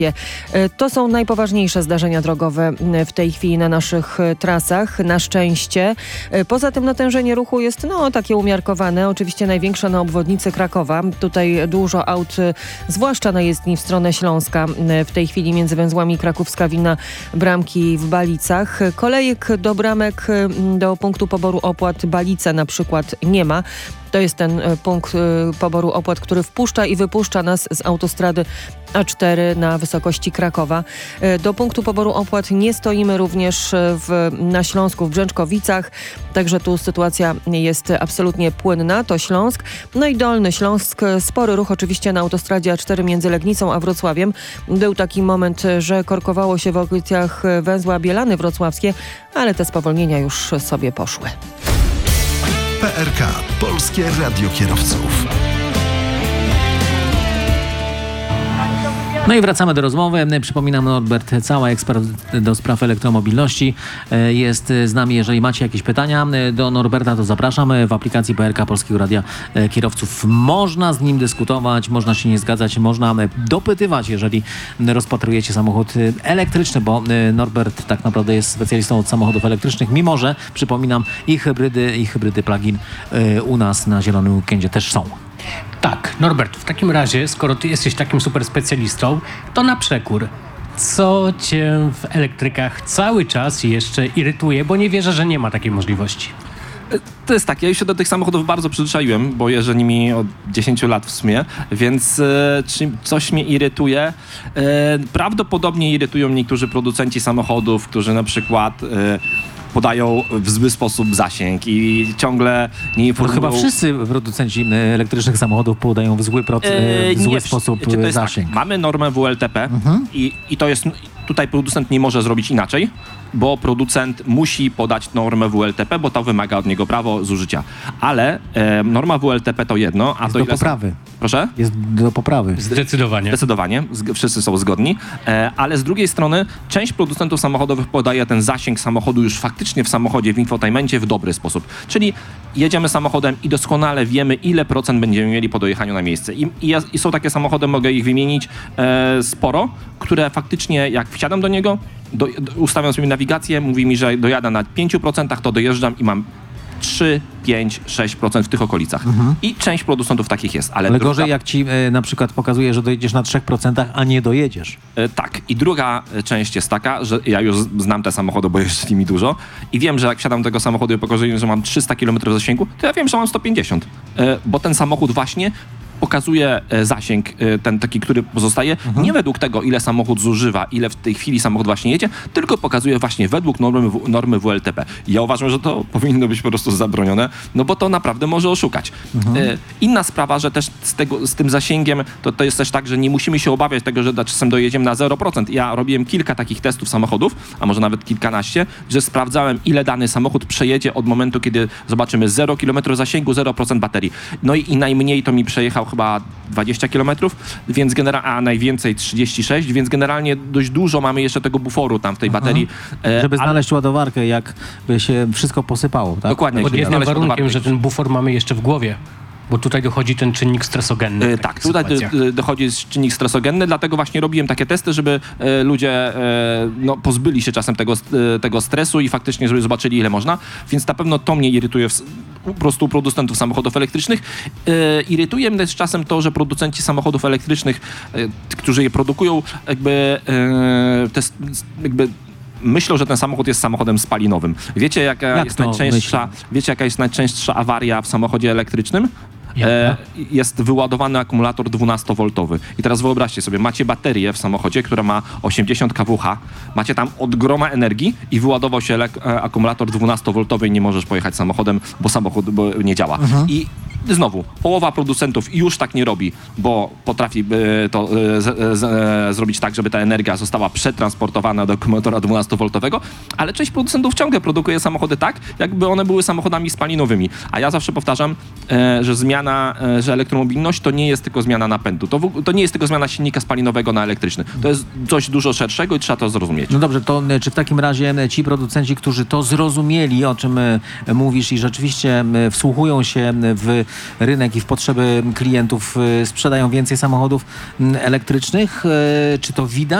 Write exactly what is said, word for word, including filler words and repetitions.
To są najpoważniejsze zdarzenia drogowe w tej chwili na naszych trasach, na szczęście. Poza tym natężenie ruchu jest no takie umiarkowane, oczywiście największe na obwodnicy Krakowa. Tutaj dużo aut, zwłaszcza na jezdni w stronę Śląska, w tej chwili między węzłami Krakówska Wina, Bramki w Balicach. Kolejek do bramek, do punktu poboru opłat Balice na przykład nie ma. To jest ten punkt poboru opłat, który wpuszcza i wypuszcza nas z autostrady A cztery na wysokości Krakowa. Do punktu poboru opłat nie stoimy również w, na Śląsku, w Brzęczkowicach, także tu sytuacja jest absolutnie płynna. To Śląsk. No i Dolny Śląsk. Spory ruch oczywiście na autostradzie A cztery między Legnicą a Wrocławiem. Był taki moment, że korkowało się w okolicach węzła Bielany Wrocławskie, ale te spowolnienia już sobie poszły. P R K. Polskie Radio Kierowców. No i wracamy do rozmowy. Przypominam, Norbert Cała, ekspert do spraw elektromobilności, jest z nami. Jeżeli macie jakieś pytania do Norberta, to zapraszamy. W aplikacji P R K Polskiego Radia Kierowców można z nim dyskutować, można się nie zgadzać, można dopytywać, jeżeli rozpatrujecie samochód elektryczny, bo Norbert tak naprawdę jest specjalistą od samochodów elektrycznych, mimo że, przypominam, i hybrydy, i hybrydy plug-in u nas na Zielonym Weekendzie też są. Tak, Norbert, w takim razie, skoro ty jesteś takim super specjalistą, to na przekór, co cię w elektrykach cały czas jeszcze irytuje, bo nie wierzę, że nie ma takiej możliwości. To jest tak, ja już się do tych samochodów bardzo przyzwyczaiłem, bo jeżdżę nimi od dziesięciu lat w sumie, więc e, czy coś mnie irytuje? E, prawdopodobnie irytują niektórzy producenci samochodów, którzy na przykład e, podają w zły sposób zasięg i ciągle nie informują... No chyba wszyscy producenci elektrycznych samochodów podają w zły, proc- e, w zły nie, sposób czy to jest zasięg. Tak, mamy normę W L T P mhm. i, i to jest... Tutaj producent nie może zrobić inaczej, bo producent musi podać normę W L T P, bo to wymaga od niego prawo zużycia. Ale e, norma W L T P to jedno, a jest to do ile... poprawy. Proszę? Jest do poprawy. Zdecydowanie. Zdecydowanie. Z, wszyscy są zgodni. E, ale z drugiej strony część producentów samochodowych podaje ten zasięg samochodu już faktycznie w samochodzie, w infotainmencie w dobry sposób. Czyli jedziemy samochodem i doskonale wiemy, ile procent będziemy mieli po dojechaniu na miejsce. I, i, ja, i są takie samochody, mogę ich wymienić e, sporo, które faktycznie jak wsiadam do niego, do, do, ustawiam sobie nawigację, mówi mi, że dojadę na pięć procent, to dojeżdżam i mam trzy, pięć, sześć procent w tych okolicach. Mhm. I część producentów takich jest. Ale, ale druga... gorzej jak ci e, na przykład pokazuje, że dojedziesz na trzy procent, a nie dojedziesz. E, tak. I druga część jest taka, że ja już znam te samochody, bo jeżdżę nimi dużo i wiem, że jak wsiadam do tego samochodu i pokazuję, że mam trzysta kilometrów zasięgu, to ja wiem, że mam sto pięćdziesiąt. E, bo ten samochód właśnie pokazuje zasięg, ten taki, który pozostaje, mhm. nie według tego, ile samochód zużywa, ile w tej chwili samochód właśnie jedzie, tylko pokazuje właśnie według normy, normy W L T P. Ja uważam, że to powinno być po prostu zabronione, no bo to naprawdę może oszukać. Mhm. Inna sprawa, że też z, tego, z tym zasięgiem, to, to jest też tak, że nie musimy się obawiać tego, że czasem dojedziemy na zero procent. Ja robiłem kilka takich testów samochodów, a może nawet kilkanaście, że sprawdzałem, ile dany samochód przejedzie od momentu, kiedy zobaczymy zero kilometrów zasięgu, zero procent baterii. No i, i najmniej to mi przejechał chyba dwadzieścia kilometrów, więc genera- a najwięcej trzydzieści sześć, więc generalnie dość dużo mamy jeszcze tego buforu tam w tej Aha. baterii. E, Żeby znaleźć ale... ładowarkę, jak by się wszystko posypało, tak? Dokładnie. Pod jednym warunkiem, że ten bufor mamy jeszcze w głowie. Bo tutaj dochodzi ten czynnik stresogenny. E, tak, tutaj do, dochodzi czynnik stresogenny, dlatego właśnie robiłem takie testy, żeby e, ludzie e, no, pozbyli się czasem tego, e, tego stresu i faktycznie żeby zobaczyli, ile można. Więc na pewno to mnie irytuje w, po prostu producentów samochodów elektrycznych. E, irytuje mnie też czasem to, że producenci samochodów elektrycznych, e, którzy je produkują, jakby, e, te, jakby myślą, że ten samochód jest samochodem spalinowym. Wiecie, jaka Jak jest najczęstsza, wiecie, jaka jest najczęstsza awaria w samochodzie elektrycznym? E, jest wyładowany akumulator dwunastowoltowy. I teraz wyobraźcie sobie, macie baterię w samochodzie, która ma osiemdziesiąt kilowatów, macie tam od groma energii i wyładował się elek- akumulator dwunastowoltowy i nie możesz pojechać samochodem, bo samochód bo nie działa. Mhm. I znowu, połowa producentów już tak nie robi, bo potrafi to z, z, zrobić tak, żeby ta energia została przetransportowana do akumulatora dwunastowoltowego, ale część producentów ciągle produkuje samochody tak, jakby one były samochodami spalinowymi. A ja zawsze powtarzam, że zmiana, że elektromobilność to nie jest tylko zmiana napędu. To, w, to nie jest tylko zmiana silnika spalinowego na elektryczny. To jest coś dużo szerszego i trzeba to zrozumieć. No dobrze, to czy w takim razie ci producenci, którzy to zrozumieli, o czym mówisz i rzeczywiście wsłuchują się w rynek i w potrzeby klientów sprzedają więcej samochodów elektrycznych? Czy to widać?